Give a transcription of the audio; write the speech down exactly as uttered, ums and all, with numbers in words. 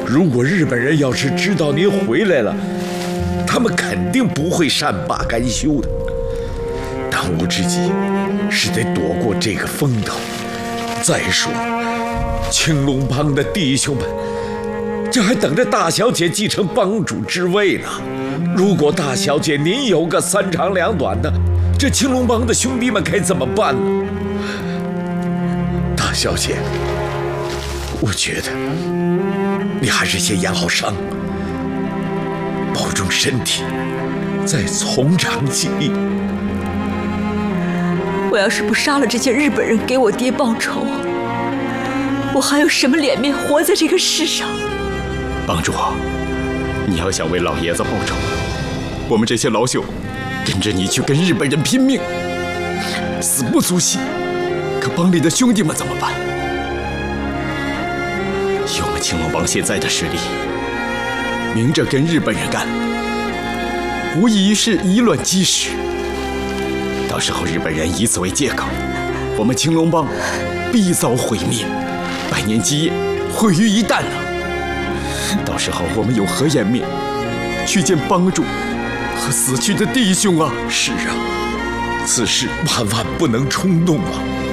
如果日本人要是知道您回来了，他们肯定不会善罢甘休的。当务之急是得躲过这个风头。再说，青龙帮的弟兄们，这还等着大小姐继承帮主之位呢。如果大小姐您有个三长两短的，这青龙帮的兄弟们该怎么办呢？大小姐，我觉得你还是先养好伤，保重身体，再从长计议。 我要是不杀了这些日本人给我爹报仇，我还有什么脸面活在这个世上？ 帮主，你要想为老爷子报仇，我们这些老朽跟着你去跟日本人拼命，死不足惜。可帮里的兄弟们怎么办？以我们青龙帮现在的实力，明着跟日本人干，无异于是以卵击石。到时候日本人以此为借口，我们青龙帮必遭毁灭，百年基业毁于一旦啊！到时候我们有何颜面去见帮主和死去的弟兄啊？ 是啊，此事万万不能冲动啊！